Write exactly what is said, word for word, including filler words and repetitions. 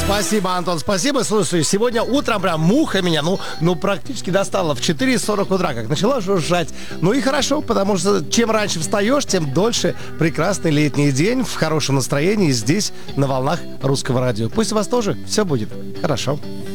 Спасибо, Антон, спасибо. Слушай, сегодня утром прям муха меня, ну, ну практически достала в четыре сорок утра, как начала жужжать. Ну и хорошо, потому что чем раньше встаешь, тем дольше прекрасный летний день в хорошем настроении здесь, на волнах Русского радио. Пусть у вас тоже все будет хорошо.